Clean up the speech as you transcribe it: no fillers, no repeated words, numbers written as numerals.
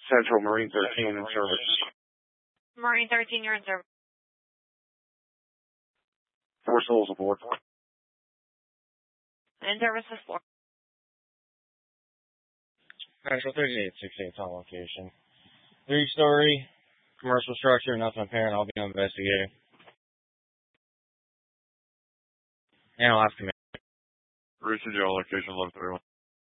Central Marine 13 in service. Marine 13, you're in service. 4 souls aboard. In service is 4. Actual 3868 on location. 3-story, commercial structure, nothing apparent. I'll be investigating. And I'll have to Reaching your location 1131.